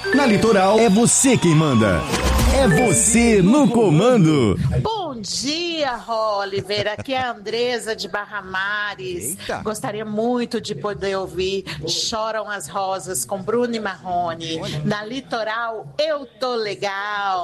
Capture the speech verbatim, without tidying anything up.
Na Litoral, é você quem manda. É você no comando. Bom dia, Oliver. Aqui é a Andresa de Barra Mares. Eita. Gostaria muito de poder ouvir Choram as Rosas com Bruno e Marrone. Na Litoral, eu tô legal.